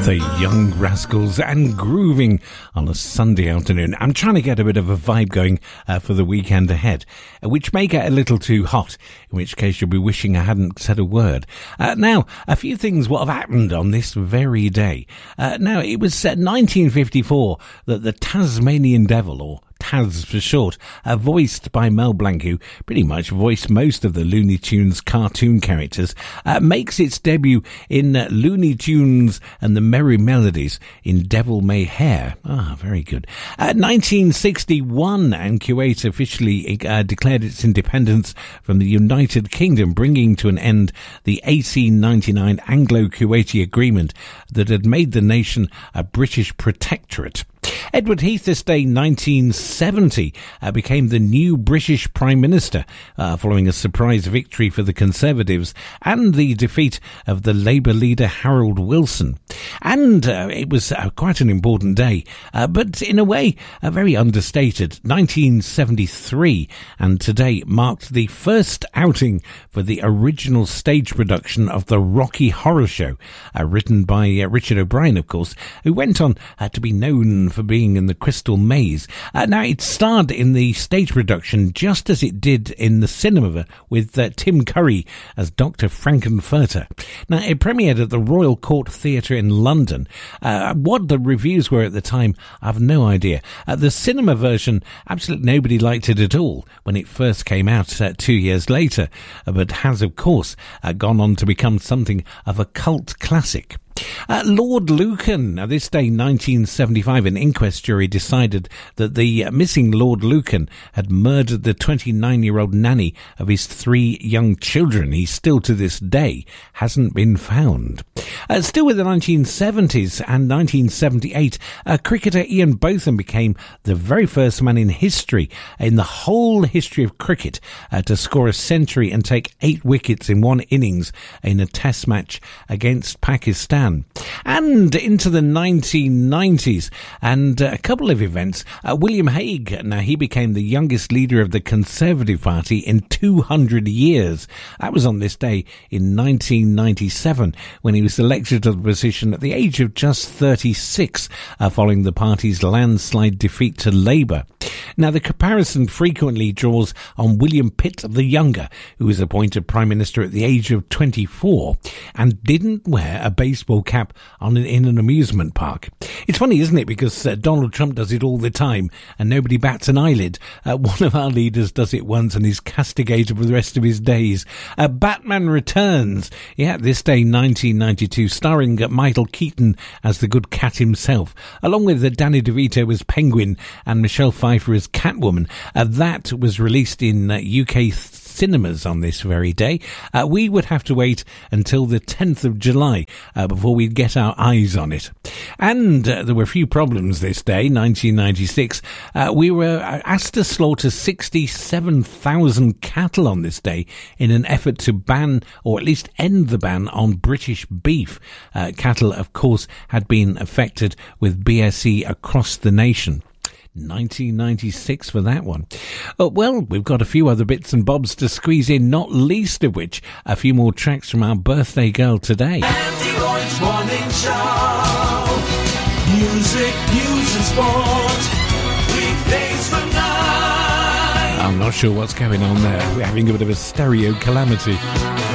The Young Rascals and grooving on a Sunday afternoon. I'm trying to get a bit of a vibe going for the weekend ahead, which may get a little too hot, in which case you'll be wishing I hadn't said a word. Now, a few things what have happened on this very day. Now, it was 1954 that the Tasmanian Devil, or Taz for short, voiced by Mel Blanc, who pretty much voiced most of the Looney Tunes cartoon characters, makes its debut in Looney Tunes and the Merry Melodies in Devil May Hare. Very good. 1961, and Kuwait officially declared its independence from the United Kingdom, bringing to an end the 1899 Anglo-Kuwaiti agreement that had made the nation a British protectorate. Edward Heath this day, 1970, became the new British Prime Minister following a surprise victory for the Conservatives and the defeat of the Labour leader Harold Wilson. And it was quite an important day, but in a way very understated. 1973, and today marked the first outing for the original stage production of the Rocky Horror Show, written by Richard O'Brien, of course, who went on to be known for being in the Crystal Maze. Now, it starred in the stage production just as it did in the cinema with Tim Curry as Dr. Frankenfurter. Now, it premiered at the Royal Court Theatre in London. What the reviews were at the time, I have no idea. The cinema version, absolutely nobody liked it at all when it first came out 2 years later, but has, of course, gone on to become something of a cult classic. Lord Lucan, this day 1975, an inquest jury decided that the missing Lord Lucan had murdered the 29-year-old nanny of his 3 young children. He still to this day hasn't been found. Still with the 1970s and 1978, cricketer Ian Botham became the very first man in history, in the whole history of cricket, to score a century and take 8 wickets in one innings in a test match against Pakistan. And into the 1990s, and a couple of events. William Hague, now he became the youngest leader of the Conservative Party in 200 years. That was on this day in 1997, when he was elected to the position at the age of just 36, following the party's landslide defeat to Labour. Now, the comparison frequently draws on William Pitt the Younger, who was appointed Prime Minister at the age of 24 and didn't wear a baseball cap in an amusement park. It's funny, isn't it? Because Donald Trump does it all the time and nobody bats an eyelid. One of our leaders does it once and is castigated for the rest of his days. Batman Returns. Yeah, this day, 1992, starring Michael Keaton as the good cat himself, along with Danny DeVito as Penguin and Michelle Pfeiffer as Catwoman. That was released in UK cinemas on this very day. We would have to wait until the 10th of July before we'd get our eyes on it. And there were a few problems this day, 1996. We were asked to slaughter 67,000 cattle on this day in an effort to ban, or at least end the ban, on British beef. Cattle, of course, had been affected with BSE across the nation. 1996 for that one. Well, we've got a few other bits and bobs to squeeze in, not least of which a few more tracks from our birthday girl today. Andy Lloyd's Morning Show. Music, news and sport. Weekdays from 9. I'm not sure what's going on there. We're having a bit of a stereo calamity.